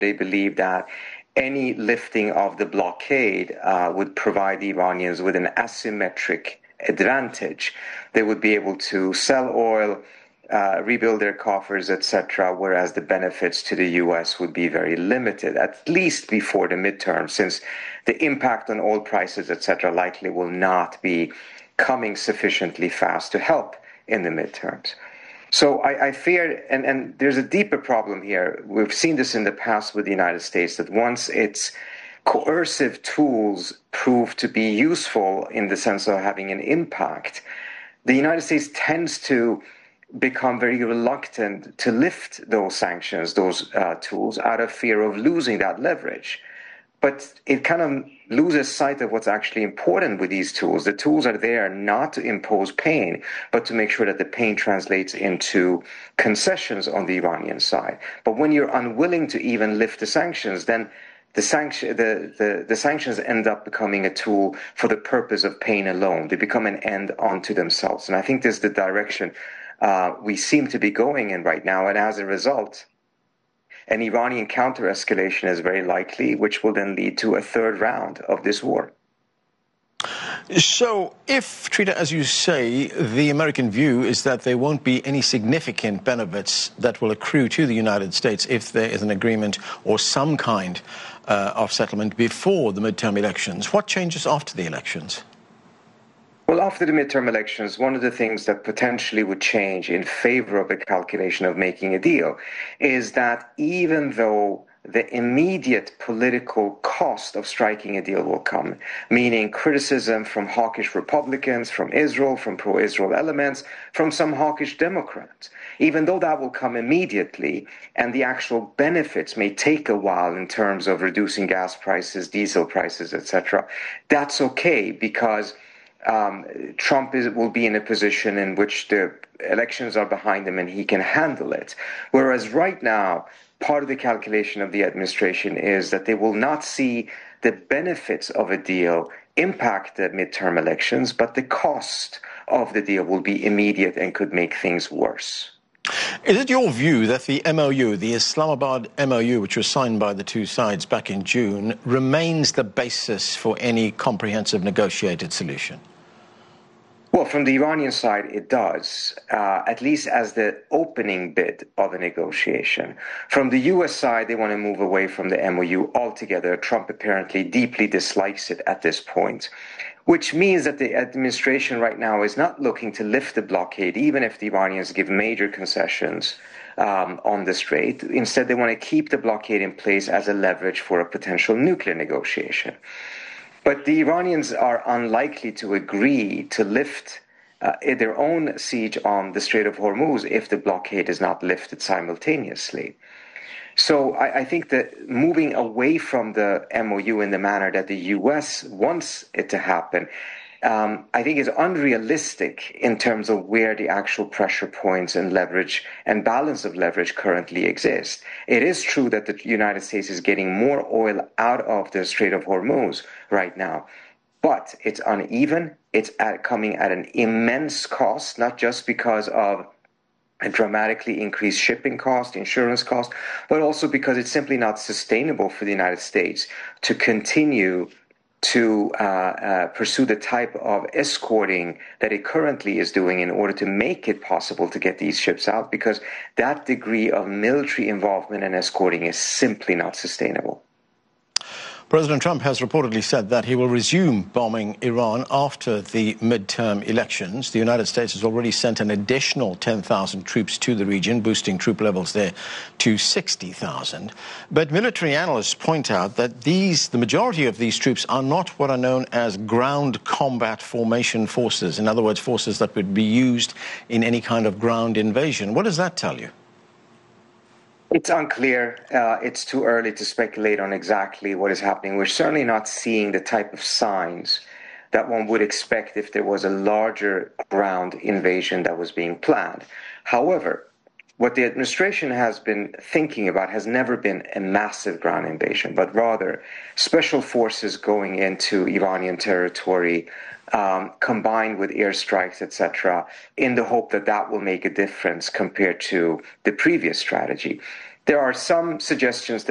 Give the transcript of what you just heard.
They believe that any lifting of the blockade would provide the Iranians with an asymmetric advantage. They would be able to sell oil, rebuild their coffers, etc., whereas the benefits to the U.S. would be very limited, at least before the midterm, since the impact on oil prices, etc., likely will not be coming sufficiently fast to help in the midterms. So I fear, and there's a deeper problem here. We've seen this in the past with the United States, that once its coercive tools prove to be useful in the sense of having an impact, the United States tends to become very reluctant to lift those sanctions, those tools, out of fear of losing that leverage. But it kind of loses sight of what's actually important with these tools. The tools are there not to impose pain, but to make sure that the pain translates into concessions on the Iranian side. But when you're unwilling to even lift the sanctions, then the sanctions end up becoming a tool for the purpose of pain alone. They become an end unto themselves. And I think this is the direction we seem to be going in right now. And as a result, an Iranian counter-escalation is very likely, which will then lead to a third round of this war. So if, Trita, as you say, the American view is that there won't be any significant benefits that will accrue to the United States if there is an agreement or some kind of settlement before the midterm elections, what changes after the elections? Well, after the midterm elections, one of the things that potentially would change in favor of the calculation of making a deal is that even though the immediate political cost of striking a deal will come, meaning criticism from hawkish Republicans, from Israel, from pro-Israel elements, from some hawkish Democrats, even though that will come immediately and the actual benefits may take a while in terms of reducing gas prices, diesel prices, etc., that's okay because Trump will be in a position in which the elections are behind him and he can handle it. Whereas right now, part of the calculation of the administration is that they will not see the benefits of a deal impact the midterm elections, but the cost of the deal will be immediate and could make things worse. Is it your view that the MOU, the Islamabad MOU, which was signed by the two sides back in June, remains the basis for any comprehensive negotiated solution? Well, from the Iranian side, it does, at least as the opening bid of a negotiation. From the U.S. side, they want to move away from the MOU altogether. Trump apparently deeply dislikes it at this point, which means that the administration right now is not looking to lift the blockade, even if the Iranians give major concessions on the Strait. Instead, they want to keep the blockade in place as a leverage for a potential nuclear negotiation. But the Iranians are unlikely to agree to lift their own siege on the Strait of Hormuz if the blockade is not lifted simultaneously. So I think that moving away from the MOU in the manner that the U.S. wants it to happen, I think is unrealistic in terms of where the actual pressure points and leverage and balance of leverage currently exist. It is true that the United States is getting more oil out of the Strait of Hormuz right now, but it's uneven. It's coming at an immense cost, not just because of a dramatically increased shipping cost, insurance cost, but also because it's simply not sustainable for the United States to continue to pursue the type of escorting that it currently is doing in order to make it possible to get these ships out, because that degree of military involvement and escorting is simply not sustainable. President Trump has reportedly said that he will resume bombing Iran after the midterm elections. The United States has already sent an additional 10,000 troops to the region, boosting troop levels there to 60,000. But military analysts point out that the majority of these troops are not what are known as ground combat formation forces. In other words, forces that would be used in any kind of ground invasion. What does that tell you? It's unclear. It's too early to speculate on exactly what is happening. We're certainly not seeing the type of signs that one would expect if there was a larger ground invasion that was being planned. However, what the administration has been thinking about has never been a massive ground invasion, but rather special forces going into Iranian territory, combined with airstrikes, etc., in the hope that that will make a difference compared to the previous strategy. There are some suggestions that